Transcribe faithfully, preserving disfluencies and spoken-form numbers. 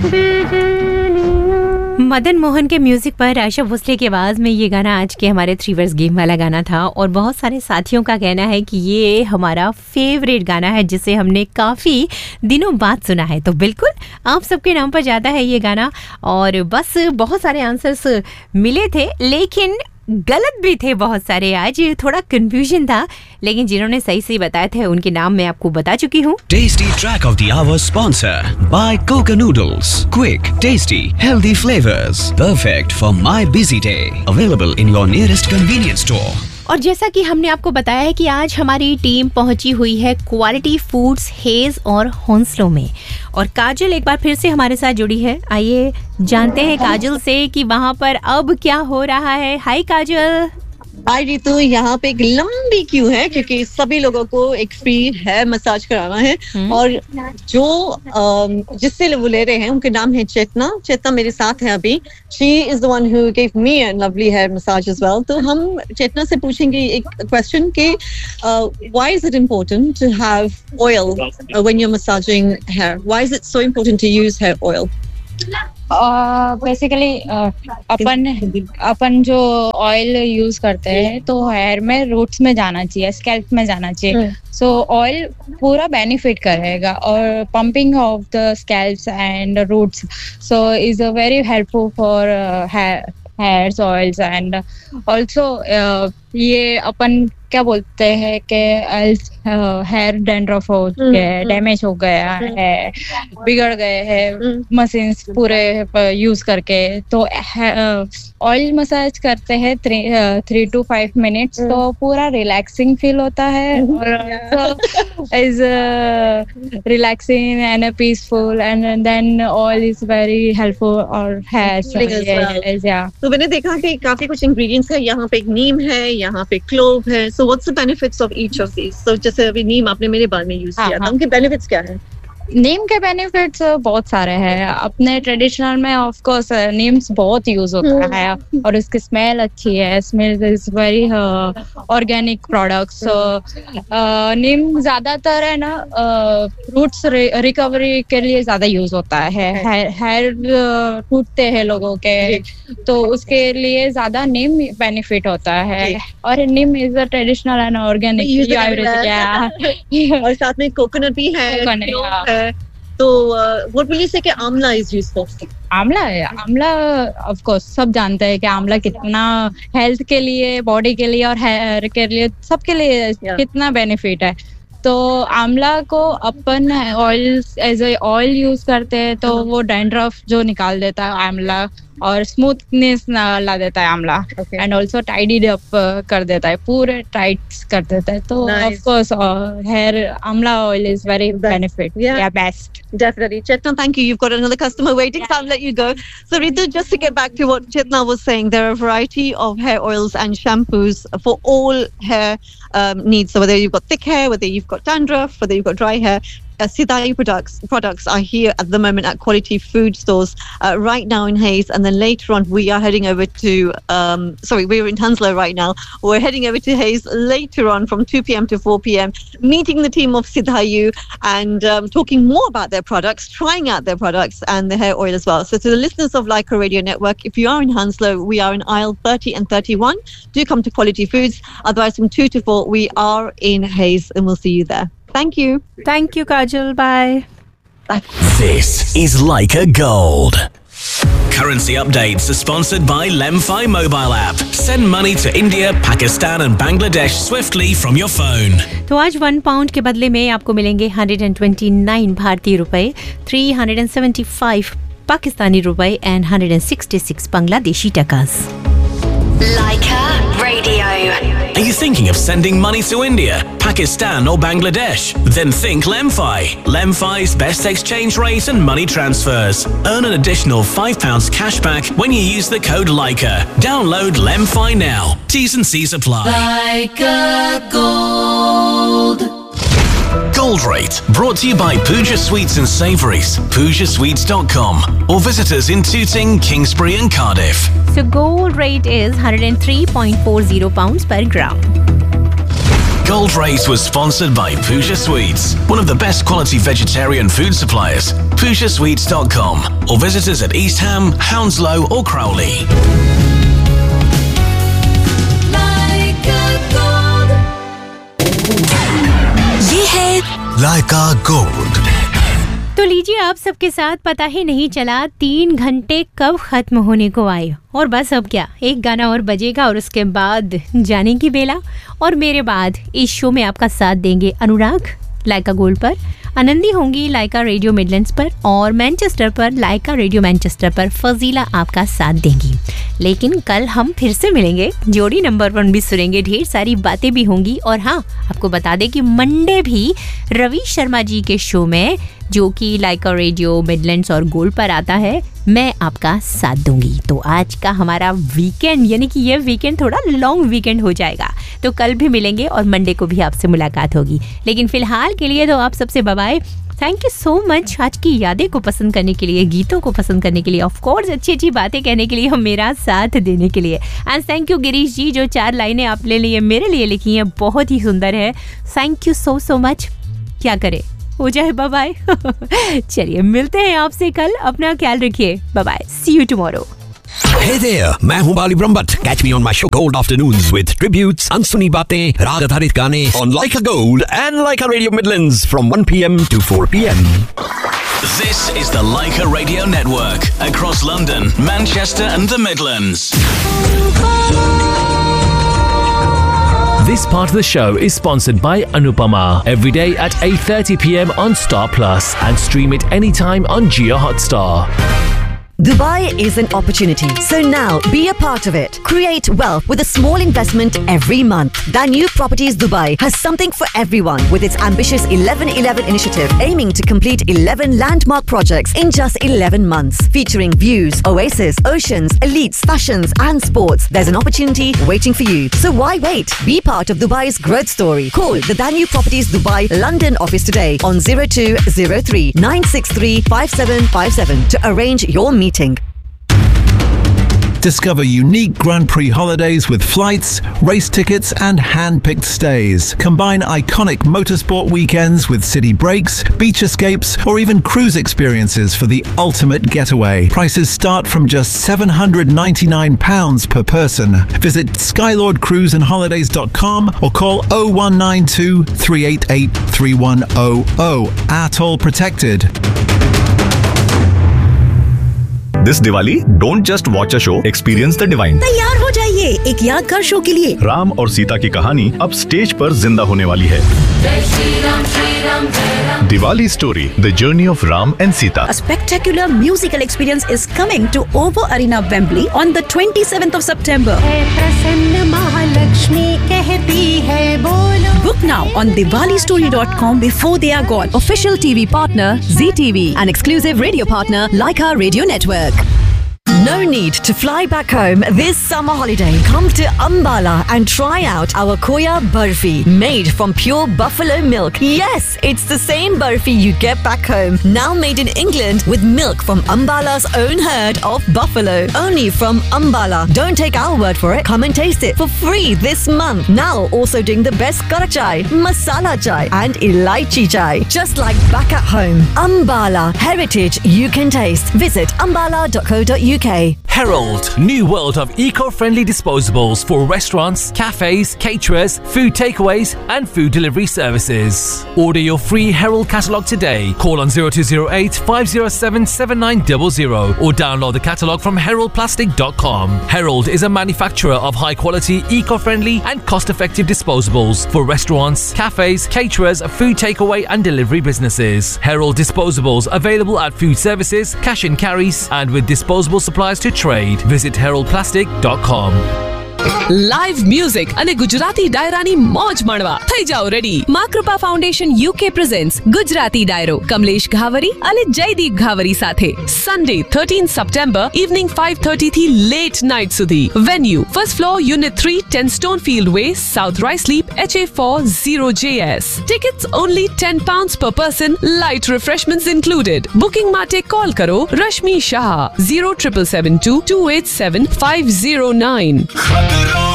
मदन मोहन के म्यूजिक पर आशा भोसले की आवाज में ये गाना आज के हमारे थ्री वर्स गेम वाला गाना था और बहुत सारे साथियों का कहना है कि ये हमारा फेवरेट गाना है जिसे हमने काफी दिनों बाद सुना है। तो बिल्कुल आप सबके नाम पर जाता है ये गाना और बस बहुत सारे आंसर्स मिले थे लेकिन गलत भी थे बहुत सारे। आज थोड़ा कंफ्यूजन था लेकिन जिन्होंने सही सही बताए थे उनके नाम मैं आपको बता चुकी हूँ। Tasty Track of the Hour sponsor by Coca Noodles. Quick, tasty, healthy flavors. Perfect for my busy day. Available in your nearest convenience store. और जैसा कि हमने आपको बताया है कि आज हमारी टीम पहुंची हुई है क्वालिटी फूड्स हेज और हॉन्सलो में और काजल एक बार फिर से हमारे साथ जुड़ी है। आइए जानते हैं काजल से कि वहां पर अब क्या हो रहा है। हाय काजल। हाय रितु, यहाँ पे एक लंबी क्यू है क्योंकि सभी लोगों को एक फ्री हेयर मसाज कराना है और जो जिससे वो ले रहे हैं उनके नाम है चेतना। चेतना मेरे साथ है अभी। She is the one who give me a lovely hair massage as well. तो हम चेतना से पूछेंगे एक क्वेश्चन कि why is it important to have oil when you are massaging hair? Why is it so important to use hair oil? Basically uh, uh, अपन अपन जो oil use करते हैं तो हेयर में रूट्स में जाना चाहिए, स्कैल्प में जाना चाहिए। सो ऑयल पूरा बेनिफिट करेगा और pumping of the scalps and roots so is a very helpful for hairs oils and also ये अपन क्या बोलते हैं कि हेयर डेंड्रफ हो गया, डैमेज हो गया है, बिगड़ गए हैं मशीन पूरे यूज करके, तो ऑयल मसाज करते हैं थ्री टू फाइव मिनट्स तो पूरा रिलैक्सिंग फील होता है और is relaxing and peaceful and than oil is very helpful और हेयर। तो मैंने देखा कि काफी कुछ इंग्रेडिएंट्स है। यहाँ पे एक नीम है, यहाँ पे क्लोव है। So what's the benefits of each of these? सो जैसे अभी नीम आपने मेरे बाल में यूज किया था, उनके बेनिफिट्स क्या है? नीम के बेनिफिट्स बहुत सारे हैं। अपने ट्रेडिशनल में ऑफ कोर्स नीम बहुत यूज होता है और उसकी स्मेल अच्छी है। Smell is very organic products. नीम ज्यादातर है ना रूट्स रिकवरी के लिए ज्यादा यूज होता है। हेयर टूटते हैं लोगों के तो उसके लिए ज्यादा नीम बेनिफिट होता है और नीम is a traditional and organic. और साथ में कोकोनट भी है। तो व्हाट विल यू से कि आंवला इज यूजफुल? आंवला है, आंवला ऑफ कोर्स सब जानते हैं कि आंवला कितना हेल्थ के लिए, बॉडी के लिए और हेयर के लिए, सबके लिए yeah. कितना बेनिफिट है। तो आंवला को अपन oil as a oil use करते हैं तो वो डैंड्रफ जो निकाल देता है आंवला और स्मूथनेस ला देता है आंवला एंड ऑल्सो टाइडी अप कर देता है, पूरे टाइट कर देता है। तो ऑफ कोर्स हेयर आंवला ऑयल इज वेरी बेनिफिट, या best. Definitely. Chetna, thank you. You've got another customer waiting, so I'll let you go. So Ritu, just to get back to what Chetna was saying, there are a variety of hair oils and shampoos for all hair um, needs. So whether you've got thick hair, whether you've got dandruff, whether you've got dry hair, uh, Siddhayu products products are here at the moment at Quality Food Stores uh, right now in Hayes, and then later on we are heading over to um, sorry we're in Hounslow right now. We're heading over to Hayes later on from two p.m. to four p.m. meeting the team of Siddhayu and um, talking more about their products, trying out their products and the hair oil as well. So to the listeners of Leica Radio Network, if you are in Hounslow, we are in aisle thirty and thirty-one. Do come to Quality Foods. Otherwise from two to four we are in Hayes and we'll see you there. Thank you. Thank you, Kajal. Bye. Bye. This is Leica Gold. Currency updates are sponsored by Lemfi mobile app. Send money to India, Pakistan and Bangladesh swiftly from your phone. तो आज one pound के बदले में आपको मिलेंगे one hundred twenty-nine भारतीय रुपए, three hundred seventy-five Pakistani रुपए and one hundred sixty-six Bangladeshi टकास। Leica Radio. Are you thinking of sending money to India, Pakistan or Bangladesh? Then think Lemfi. Lemfi's best exchange rate and money transfers. Earn an additional five pounds cashback when you use the code Leica. Download Lemfi now. T's and C's apply. Leica Gold. Gold Rate, brought to you by Pooja Sweets and Savouries, pooja sweets dot com, or visit us in Tooting, Kingsbury and Cardiff. So gold rate is one hundred three point four zero pounds per gram. Gold Race was sponsored by Pooja Sweets, one of the best quality vegetarian food suppliers. pooja sweets dot com or visit us at East Ham, Hounslow or Crowley. ये है Laika Gold। तो लीजिए, आप सबके साथ पता ही नहीं चला तीन घंटे कब खत्म होने को आए। और बस अब क्या, एक गाना और बजेगा और उसके बाद जाने की बेला। और मेरे बाद इस शो में आपका साथ देंगे अनुराग लाइका गोल्ड पर, आनंदी होंगी लाइका रेडियो मिडलैंड्स पर, और मैनचेस्टर पर लाइका रेडियो मैनचेस्टर पर फजीला आपका साथ देंगी। लेकिन कल हम फिर से मिलेंगे, जोड़ी नंबर वन भी सुनेंगे, ढेर सारी बातें भी होंगी। और हाँ, आपको बता दें कि मंडे भी रवि शर्मा जी के शो में, जो कि लाइका रेडियो मिडलैंड्स और गोल्ड पर आता है, मैं आपका साथ दूंगी। तो आज का हमारा वीकेंड, यानी कि ये वीकेंड थोड़ा लॉन्ग वीकेंड हो जाएगा। तो कल भी मिलेंगे और मंडे को भी आपसे मुलाकात होगी। लेकिन फिलहाल के लिए तो आप सबसे bye. Thank you so much आज की यादें को पसंद करने के लिए, गीतों को पसंद करने के लिए, ऑफ कोर्स अच्छी अच्छी बातें कहने के लिए और मेरा साथ देने के लिए। एंड थैंक यू गिरीश जी, जो चार लाइनें आपने लिए मेरे लिए लिखी हैं, बहुत ही सुंदर है। Thank you so so much. क्या करे, हो जाए बाय बाय। चलिए मिलते हैं आपसे कल, अपना ख्याल रखिए, bye bye, C you tomorrow. Hey there, मैं हूँ बाली Brahmbhatt. Catch me on my show Gold Afternoons with tributes, अनसुनी बातें, राग आधारित गाने on Laika Gold and Laika Radio Midlands from one p m to four p m This is the Laika Radio Network across London, Manchester and the Midlands. This part of the show is sponsored by Anupama. Every day at eight thirty p m on Star Plus and stream it anytime on Jio Hotstar. Dubai is an opportunity, so now be a part of it. Create wealth with a small investment every month. Danube Properties Dubai has something for everyone with its ambitious eleven eleven initiative, aiming to complete eleven landmark projects in just eleven months, featuring views, oasis, oceans, elites, fashions and sports. There's an opportunity waiting for you. So why wait? Be part of Dubai's growth story. Call the Danube Properties Dubai London office today on zero two zero three nine six three five seven five seven to arrange your meeting. Discover unique Grand Prix holidays with flights, race tickets and hand-picked stays. Combine iconic motorsport weekends with city breaks, beach escapes or even cruise experiences for the ultimate getaway. Prices start from just seven hundred ninety-nine pounds per person. Visit skylord cruise and holidays dot com or call oh one nine two three eight eight three one oh oh. Atoll protected. This Diwali, don't just watch a show, experience the divine. तैयार हो जाइए एक यादगार show के लिए। राम और सीता की कहानी अब स्टेज पर जिंदा होने वाली है। Diwali story, the journey of Ram and Sita. A spectacular musical experience is coming to OVO Arena, Wembley on the twenty-seventh of September. Book now on diwali story dot com before they are gone. Official T V partner Z T V and exclusive radio partner Laika Radio Network. No need to fly back home this summer holiday. Come to Ambala and try out our Koya Burfi, made from pure buffalo milk. Yes, it's the same burfi you get back home, now made in England with milk from Ambala's own herd of buffalo. Only from Ambala. Don't take our word for it. Come and taste it for free this month. Now also doing the best karak chai, masala chai and elaichi chai. Just like back at home. Ambala, heritage you can taste. Visit ambala dot co dot uk. Herald, new world of eco-friendly disposables for restaurants, cafes, caterers, food takeaways and food delivery services. Order your free Herald catalogue today. Call on zero two zero eight five zero seven seven nine zero zero or download the catalogue from herald plastic dot com. Herald is a manufacturer of high-quality, eco-friendly and cost-effective disposables for restaurants, cafes, caterers, food takeaway and delivery businesses. Herald disposables available at food services, cash and carries and with disposable supplies to trade. Visit herald plastic dot com. Live music અને ગુજરાતી ડાયરાની મોજ માણવા થઈ જાઓ ready. માં કૃપા foundation UK presents Gujarati ડાયરો કમલેશ ઘાવરી અને જયદીપ ઘાવરી સાથે Sunday thirteenth September evening five thirty થી લેટ નાઇટ સુધી. Venue first floor unit three ten Stonefield Way, South Ruislip, H A four zero J S. Tickets only ten pounds per person, light refreshments included. Booking માટે call કરો Rashmi Shah zero seven seven two two eight seven five zero nine.